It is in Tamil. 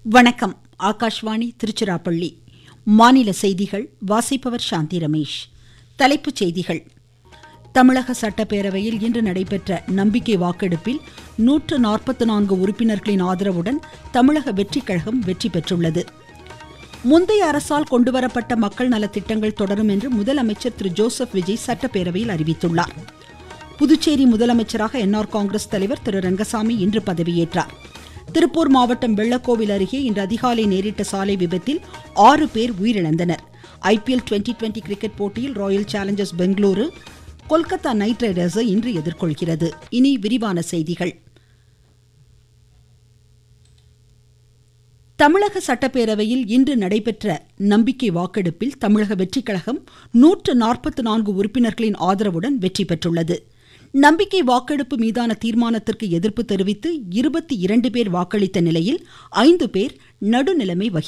வணக்கம். ஆகாஷ்வாணி திருச்சிராப்பள்ளி. மாநில செய்திகள் வாசிப்பவர் சாந்தி ரமேஷ். தலைப்புச் செய்திகள். தமிழக சட்டப்பேரவையில் இன்று நடைபெற்ற நம்பிக்கை வாக்கெடுப்பில் 144 உறுப்பினர்களின் ஆதரவுடன் தமிழக வெற்றிக் கழகம் வெற்றி பெற்றுள்ளது. முந்தைய அரசால் கொண்டுவரப்பட்ட மக்கள் நலத்திட்டங்கள் தொடரும் என்று முதலமைச்சர் திரு ஜோசப் விஜய் சட்டப்பேரவையில் அறிவித்துள்ளார். புதுச்சேரி முதலமைச்சராக என்ஆர் காங்கிரஸ் தலைவர் திரு ரங்கசாமி இன்று பதவியேற்றார். திருப்பூர் மாவட்டம் வெள்ளக்கோவில் அருகே இன்று அதிகாலை நேரிட்ட சாலை விபத்தில் 6 பேர் உயிரிழந்தனர். IPL 2020 கிரிக்கெட் போட்டியில் Royal Challengers Bengaluru Kolkata night ரைடர்ஸை இன்று எதிர்கொள்கிறது. இனி விரிவான செய்திகள். தமிழக சட்டப்பேரவையில் இன்று நடைபெற்ற நம்பிக்கை வாக்கெடுப்பில் தமிழக வெற்றிக் கழகம் 144 உறுப்பினர்களின் ஆதரவுடன் வெற்றி பெற்றுள்ளது. நம்பிக்கை வாக்கெடுப்பு மீதான தீர்மானத்திற்கு எதிர்ப்பு தெரிவித்து 22 பேர் வாக்களித்த நிலையில் 5 பேர் நடுநிலைமை வகித்தனர்.